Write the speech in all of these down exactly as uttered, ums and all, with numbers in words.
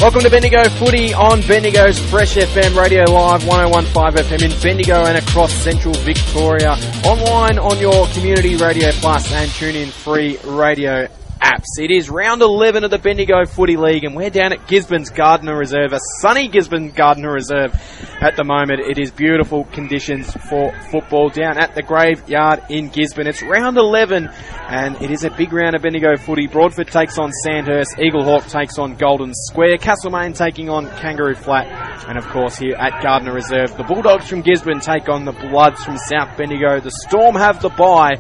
Welcome to Bendigo Footy on Bendigo's Fresh F M Radio Live one oh one point five F M in Bendigo and across central Victoria. Online on your Community Radio Plus and TuneIn free radio apps. It is round eleven of the Bendigo Footy League and we're down at Gisborne's Gardiner Reserve, a sunny Gisborne Gardiner Reserve at the moment. It is beautiful conditions for football down at the Graveyard in Gisborne. It's round eleven and it is a big round of Bendigo Footy. Broadford takes on Sandhurst, Eaglehawk takes on Golden Square, Castlemaine taking on Kangaroo Flat, and of course here at Gardiner Reserve, the Bulldogs from Gisborne take on the Bloods from South Bendigo. The Storm have the bye.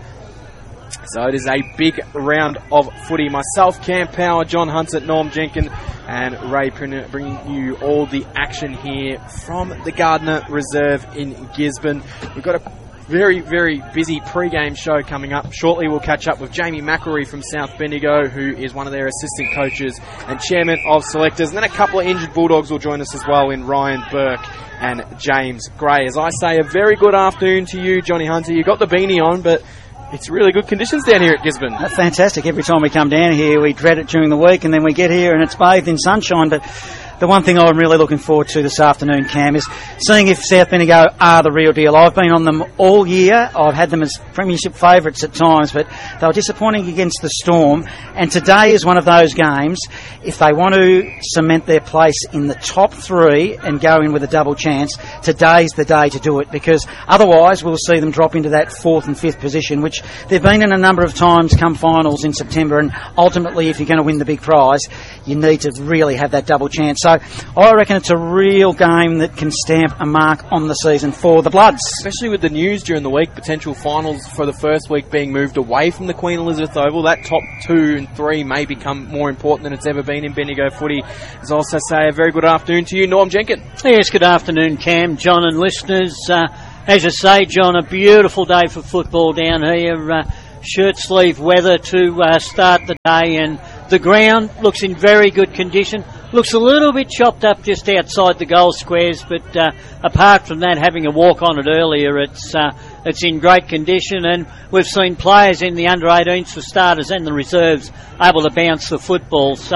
So it is a big round of footy. Myself, Cam Power, John Hunsett, Norm Jenkins and Ray Prinner bringing you all the action here from the Gardiner Reserve in Gisborne. We've got a very, very busy pre-game show coming up. Shortly we'll catch up with Jamie McElroy from South Bendigo, who is one of their assistant coaches and chairman of selectors. And then a couple of injured Bulldogs will join us as well in Ryan Burke and James Gray. As I say, a very good afternoon to you, Johnny Hunter. You got the beanie on, but it's really good conditions down here at Gisborne. Uh, fantastic. Every time we come down here, we dread it during the week, and then we get here and it's bathed in sunshine. But the one thing I'm really looking forward to this afternoon, Cam, is seeing if South Bendigo are the real deal. I've been on them all year. I've had them as premiership favourites at times, but they were disappointing against the Storm. And today is one of those games. If they want to cement their place in the top three and go in with a double chance, today's the day to do it, because otherwise we'll see them drop into that fourth and fifth position, which they've been in a number of times come finals in September. And ultimately, if you're going to win the big prize, you need to really have that double chance. So I reckon it's a real game that can stamp a mark on the season for the Bloods. Especially with the news during the week, potential finals for the first week being moved away from the Queen Elizabeth Oval. That top two and three may become more important than it's ever been in Bendigo Footy. As I also say, a very good afternoon to you, Norm Jenkins. Yes, good afternoon, Cam, John and listeners. Uh, as you say, John, a beautiful day for football down here. Uh, shirt sleeve weather to uh, start the day, and the ground looks in very good condition. Looks a little bit chopped up just outside the goal squares, but uh, apart from that, having a walk on it earlier, it's uh, it's in great condition, and we've seen players in the under eighteens for starters and the reserves able to bounce the football. So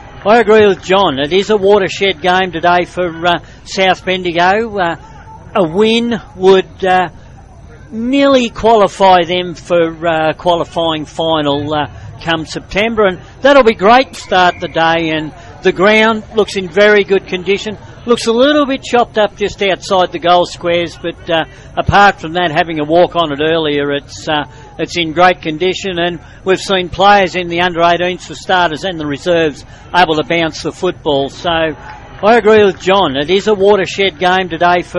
I agree with John. It is a watershed game today for uh, South Bendigo. Uh, a win would uh, nearly qualify them for uh, qualifying final uh, come September, and that'll be great to start the day. And the ground looks in very good condition. Looks a little bit chopped up just outside the goal squares, but uh, apart from that, having a walk on it earlier, it's uh, it's in great condition, and we've seen players in the under eighteens for starters and the reserves able to bounce the football. So I agree with John. It is a watershed game today for